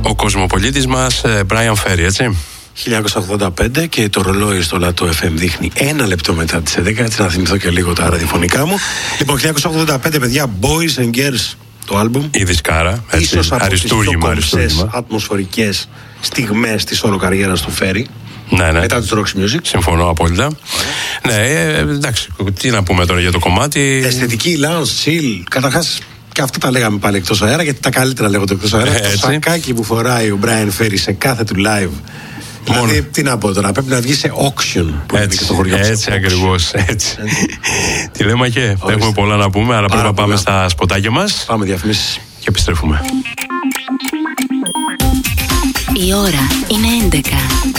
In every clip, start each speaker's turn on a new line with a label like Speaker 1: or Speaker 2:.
Speaker 1: Ο κοσμοπολίτης μας Brian Ferry, έτσι.
Speaker 2: 1985 και το ρολόι στο Λατό FM δείχνει 1 λεπτό μετά τις 11. Έτσι να θυμηθώ και λίγο τα ραδιοφωνικά μου. Λοιπόν, 1985, παιδιά, Boys and Girls το άλμπουμ.
Speaker 1: Η δισκάρα.
Speaker 2: Ίσως από τις πιο κομψές ατμοσφαιρικές στιγμές της όλο καριέρας του Ferry.
Speaker 1: Ναι.
Speaker 2: Μετά τους Roxy Music.
Speaker 1: Συμφωνώ απόλυτα. Ναι, εντάξει, τι να πούμε τώρα για το κομμάτι.
Speaker 2: Αισθητική, lounge, chill. Καταρχάς, και αυτά τα λέγαμε πάλι εκτός αέρα, γιατί τα καλύτερα λέγονται εκτός αέρα. Το σακάκι που φοράει ο Brian Ferry σε κάθε του live. Δηλαδή, τι να πω τώρα, πρέπει να βγει σε auction.
Speaker 1: Έτσι, και το χωριό έτσι ακριβώς. Έτσι. Τι λέμε και έχουμε πολλά να πούμε, αλλά πρέπει να πάμε στα σποτάκια μας.
Speaker 2: Πάμε διαφημίσεις
Speaker 1: και επιστρέφουμε.
Speaker 3: Η ώρα είναι 11.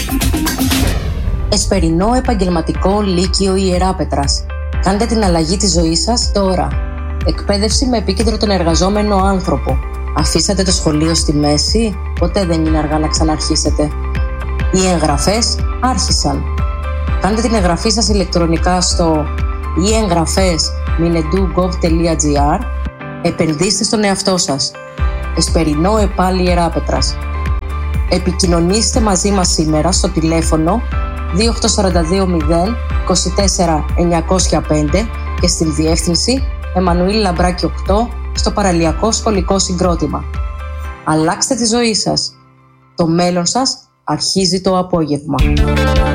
Speaker 4: Εσπερινό επαγγελματικό λύκειο Ιεράπετρας. Κάντε την αλλαγή της ζωής σας τώρα. Εκπαίδευση με επίκεντρο τον εργαζόμενο άνθρωπο. Αφήσατε το σχολείο στη μέση, ποτέ δεν είναι αργά να ξαναρχίσετε. Οι εγγραφές άρχισαν. Κάντε την εγγραφή σας ηλεκτρονικά στο iengραφes.minedu.gov.gr. Επενδύστε στον εαυτό σας. Εσπερινό ΕΠΑΛ Ιεράπετρας. Επικοινωνήστε μαζί μας σήμερα στο τηλέφωνο 2842 024 905 και στην διεύθυνση Εμμανουήλ Λαμπράκη 8 στο παραλιακό σχολικό συγκρότημα. Αλλάξτε τη ζωή σας. Το μέλλον σας αρχίζει το απόγευμα.